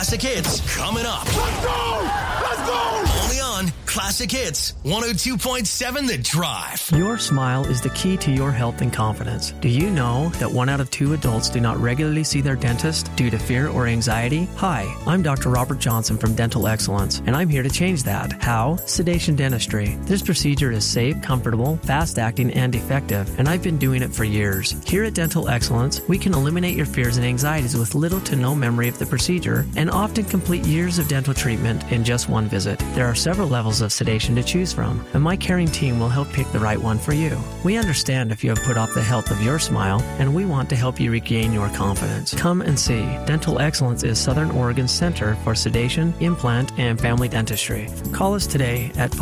Classic Hits coming up. Let's go! Let's go! Only on Classic Hits 102.7 The Drive. Your smile is the key to your health and confidence. Do you know that 1 out of 2 adults do not regularly see their dentist due to fear or anxiety? Hi, I'm Dr. Robert Johnson from Dental Excellence, and I'm here to change that. How? Sedation dentistry. This procedure is safe, comfortable, fast-acting, and effective, and I've been doing it for years. Here at Dental Excellence, we can eliminate your fears and anxieties with little to no memory of the procedure and often complete years of dental treatment in just one visit. There are several levels of sedation to choose from, and my caring team will help pick the right one for you. We understand if you have put off the health of your smile, and we want to help you regain your confidence. Come and see. Dental Excellence is Southern Oregon's Center for Sedation, Implant, and Family Dentistry. Call us today at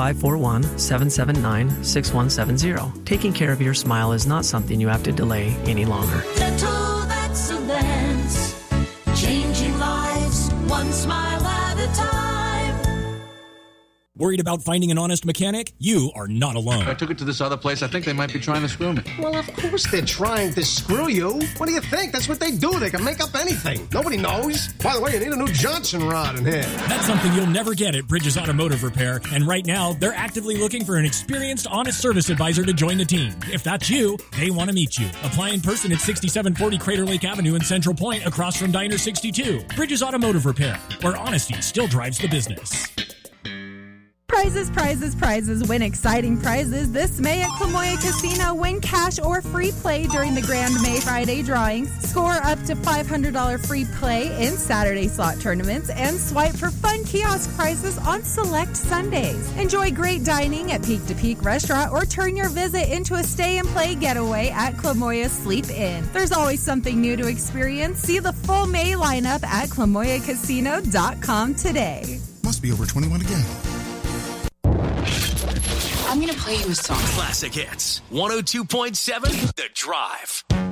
541-779-6170. Taking care of your smile is not something you have to delay any longer. Dental Excellence, changing lives, one smile at a time. Worried about finding an honest mechanic? You are not alone. I took it to this other place. I think they might be trying to screw me. Well, of course they're trying to screw you. What do you think? That's what they do. They can make up anything. Nobody knows. By the way, you need a new Johnson rod in here. That's something you'll never get at Bridges Automotive Repair. And right now, they're actively looking for an experienced, honest service advisor to join the team. If that's you, they want to meet you. Apply in person at 6740 Crater Lake Avenue in Central Point across from Diner 62. Bridges Automotive Repair, where honesty still drives the business. Prizes, prizes, prizes. Win exciting prizes this May at Clamoya Casino. Win cash or free play during the Grand May Friday drawings. Score up to $500 free play in Saturday slot tournaments and swipe for fun kiosk prizes on select Sundays. Enjoy great dining at Peak to Peak Restaurant or turn your visit into a stay and play getaway at Clamoya Sleep Inn. There's always something new to experience. See the full May lineup at ClamoyaCasino.com today. Must be over 21 again. I'm going to play you a song. Classic Hits 102.7 The Drive.